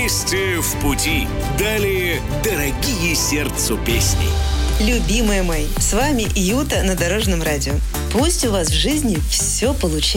Вместе в пути. Далее дорогие сердцу песни. Любимые мои, с вами Юта на Дорожном радио. Пусть у вас в жизни все получается.